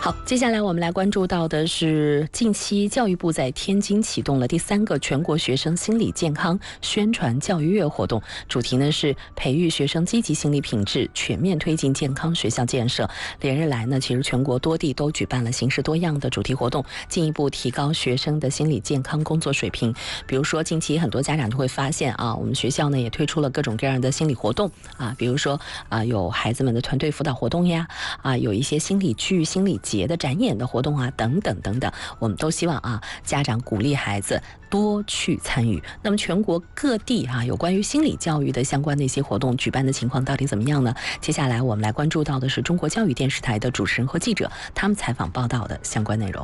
好，接下来我们来关注到的是，近期教育部在天津启动了第3个全国学生心理健康宣传教育月活动，主题呢是培育学生积极心理品质，全面推进健康学校建设。连日来呢，其实全国多地都举办了形式多样的主题活动，进一步提高学生的心理健康工作水平。比如说，近期很多家长都会发现啊，我们学校呢也推出了各种各样的心理活动啊，比如说有孩子们的团队辅导活动呀，有一些心理剧、心理节的展演的活动啊，等等等等，我们都希望家长鼓励孩子多去参与。那么全国各地有关于心理教育的相关的一些活动举办的情况到底怎么样呢？接下来我们来关注到的是中国教育电视台的主持人和记者他们采访报道的相关内容。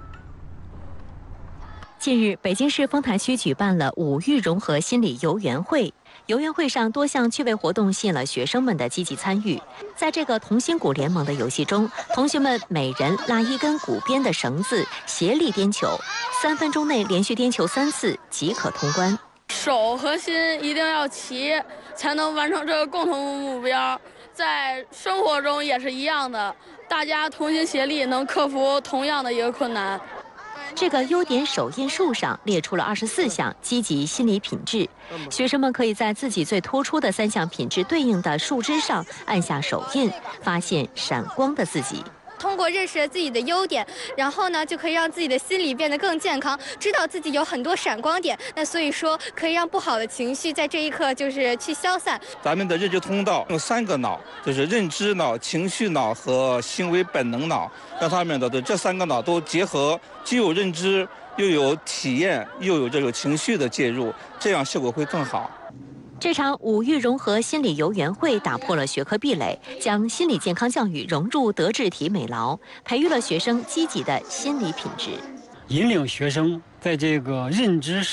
近日，北京市丰台区举办了5育融合心理游园会。游园会上多项趣味活动吸引了学生们的积极参与。在这个同心鼓联盟的游戏中，同学们每人拉一根鼓边的绳子，协力颠球，3分钟内连续颠球3次即可通关。 手和心一定要齐，才能完成这个共同目标。在生活中也是一样的，大家同心协力，能克服同样的一个困难。 这个优点手印树上列出了24项积极心理品质，学生们可以在自己最突出的3项品质对应的树枝上按下手印，发现闪光的自己。 通过认识自己的优点，然后呢，就可以让自己的心理变得更健康，知道自己有很多闪光点，那所以说可以让不好的情绪在这一刻就是去消散。 咱们的认知通道用3个脑，就是认知脑、情绪脑和行为本能脑，让他们的这3个脑都结合，既有认知，又有体验，又有这种情绪的介入，这样效果会更好。 这场5育融合心理游园会打破了学科壁垒，将心理健康教育融入德智体美劳，培育了学生积极的心理品质， 引领学生在这个认知